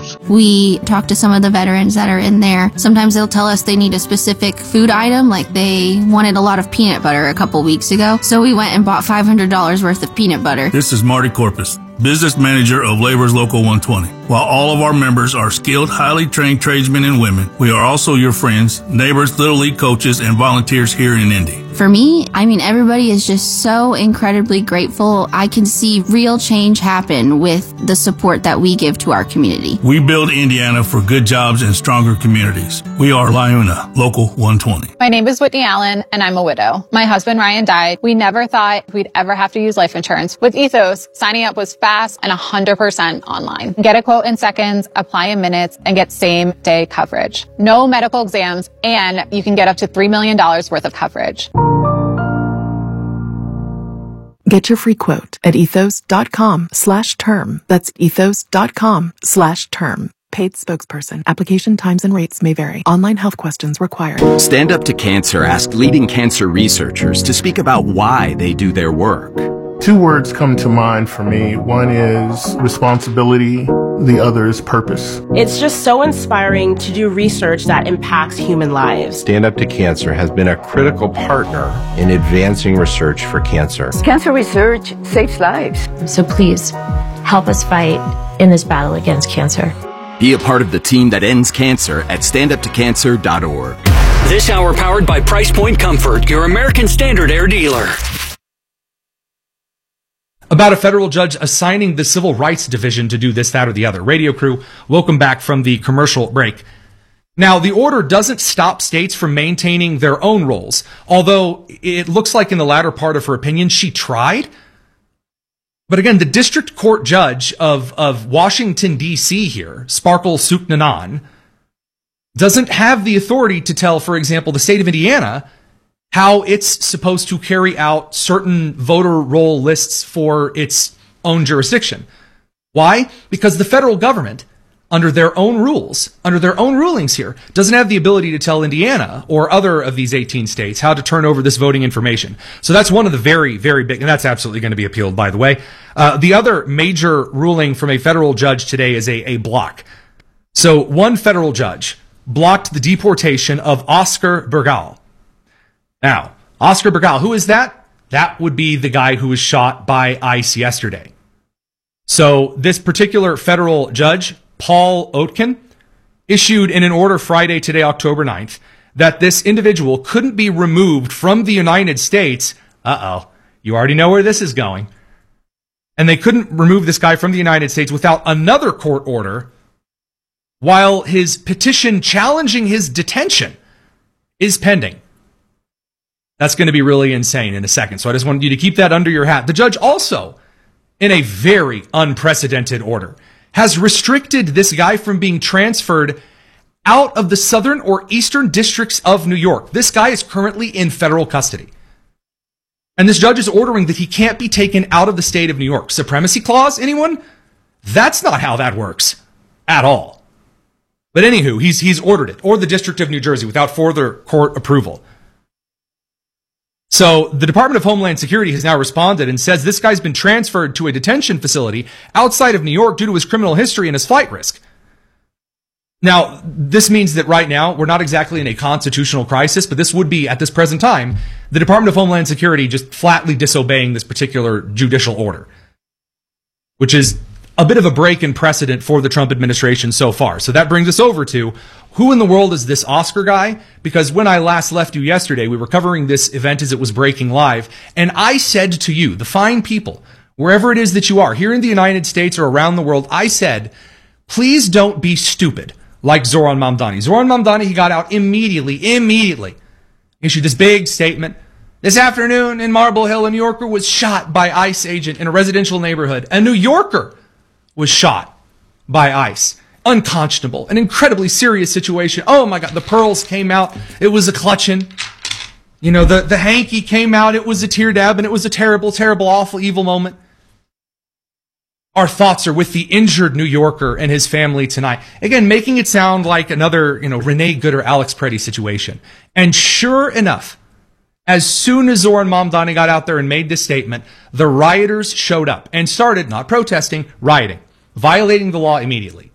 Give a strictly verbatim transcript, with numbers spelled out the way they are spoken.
hospitals. We talk to some of the veterans that are in there. Sometimes they'll tell us they need a specific food item, like they wanted a lot of peanut butter a couple weeks ago. So we went and bought five hundred dollars worth of peanut butter. This is Marty Corpus, business manager of Laborers Local one twenty. While all of our members are skilled, highly trained tradesmen and women, we are also your friends, neighbors, Little League coaches, and volunteers here in Indy. For me, I mean, everybody is just so incredibly grateful. I can see real change happen with the support that we give to our community. We build Indiana for good jobs and stronger communities. We are LIUNA, Local one twenty. My name is Whitney Allen, and I'm a widow. My husband, Ryan, died. We never thought we'd ever have to use life insurance. With Ethos, signing up was fast and one hundred percent online. Get a quote in seconds, apply in minutes, and get same-day coverage. No medical exams, and you can get up to three million dollars worth of coverage. Get your free quote at ethos.com slash term. That's ethos.com slash term. Paid spokesperson. Application times and rates may vary. Online health questions required. Stand Up to Cancer asked leading cancer researchers to speak about why they do their work. Two words come to mind for me. One is responsibility. The other is purpose. It's just so inspiring to do research that impacts human lives. Stand Up to Cancer has been a critical partner in advancing research for cancer. Cancer research saves lives. So please, help us fight in this battle against cancer. Be a part of the team that ends cancer at stand up to cancer dot org. This hour powered by Price Point Comfort, your American Standard Air dealer. About a federal judge assigning the Civil Rights Division to do this, that, or the other. Radio crew, welcome back from the commercial break. Now, the order doesn't stop states from maintaining their own roles, although it looks like in the latter part of her opinion, she tried. But again, the district court judge of, of Washington, D C here, Sparkle Suknanan, doesn't have the authority to tell, for example, the state of Indiana how it's supposed to carry out certain voter roll lists for its own jurisdiction. Why? Because the federal government, under their own rules, under their own rulings here, doesn't have the ability to tell Indiana or other of these eighteen states how to turn over this voting information. So that's one of the very, very big, and that's absolutely going to be appealed, by the way. Uh, the other major ruling from a federal judge today is a, a block. So one federal judge blocked the deportation of Oscar Bergal. Now, Oscar Bergal, who is that? That would be the guy who was shot by ICE yesterday. So this particular federal judge, Paul Oetken, issued in an order Friday, today, October ninth, that this individual couldn't be removed from the United States. Uh-oh, you already know where this is going. And they couldn't remove this guy from the United States without another court order, while his petition challenging his detention is pending. That's going to be really insane in a second. So I just wanted you to keep that under your hat. The judge also, in a very unprecedented order, has restricted this guy from being transferred out of the southern or eastern districts of New York. This guy is currently in federal custody. And this judge is ordering that he can't be taken out of the state of New York. Supremacy clause, anyone? That's not how that works at all. But anywho, he's, he's ordered it, or the District of New Jersey, without further court approval. So the Department of Homeland Security has now responded and says this guy's been transferred to a detention facility outside of New York due to his criminal history and his flight risk. Now, this means that right now we're not exactly in a constitutional crisis, but this would be, at this present time, the Department of Homeland Security just flatly disobeying this particular judicial order, which is a bit of a break in precedent for the Trump administration so far. So that brings us over to, who in the world is this Oscar guy? Because when I last left you yesterday, we were covering this event as it was breaking live, and I said to you, the fine people, wherever it is that you are, here in the United States or around the world, I said, please don't be stupid like Zoran Mamdani. Zoran Mamdani, he got out immediately, immediately, issued this big statement. This afternoon in Marble Hill, a New Yorker was shot by ICE agent in a residential neighborhood. A New Yorker was shot by ICE. Unconscionable, an incredibly serious situation. Oh my God, the pearls came out. It was a clutching. You know, the, the hanky came out. It was a tear dab, and it was a terrible, terrible, awful, evil moment. Our thoughts are with the injured New Yorker and his family tonight. Again, making it sound like another, you know, Renee Good or Alex Preddy situation. And sure enough, as soon as Zoran Mamdani got out there and made this statement, the rioters showed up and started not protesting, rioting, violating the law immediately.